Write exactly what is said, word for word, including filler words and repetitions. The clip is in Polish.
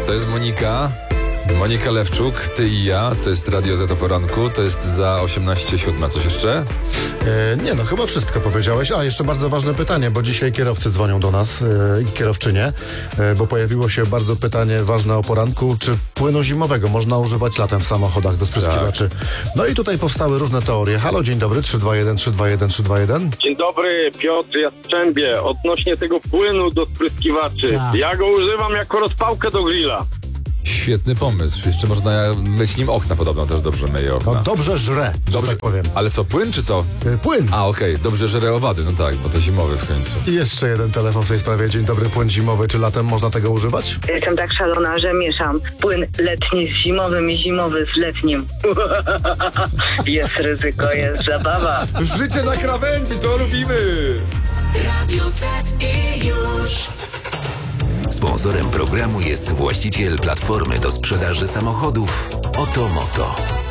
To jest Monika. Monika Lewczuk, ty i ja. To jest Radio Z o poranku. To jest za osiemnaście siódma. Coś jeszcze? E, nie no, chyba wszystko powiedziałeś. A, jeszcze bardzo ważne pytanie, bo dzisiaj kierowcy dzwonią do nas e, i kierowczynie, e, bo pojawiło się bardzo pytanie ważne o poranku, czy płynu zimowego można używać latem w samochodach do spryskiwaczy. Tak. No i tutaj powstały różne teorie. Halo, dzień dobry, trzy dwa jeden, trzy dwa jeden, trzy dwa jeden. Dzień dobry, Piotr Jastrzębie. Odnośnie tego płynu do spryskiwaczy. Tak. Ja go używam jako rozpałkę do grilla. Świetny pomysł. Jeszcze można myć nim okna podobno, też dobrze myje okna. No dobrze żre, dobrze tak powiem. Ale co, płyn czy co? E, płyn. A, okej, okay. Dobrze żre owady, no tak, bo to zimowy w końcu. I jeszcze jeden telefon w tej sprawie. Dzień dobry, płyn zimowy, czy latem można tego używać? Jestem tak szalona, że mieszam płyn letni z zimowym i zimowy z letnim. Jest ryzyko, jest zabawa. Życie na krawędzi, to lubimy! Radio Z i już. Sponsorem programu jest właściciel platformy do sprzedaży samochodów Oto Moto.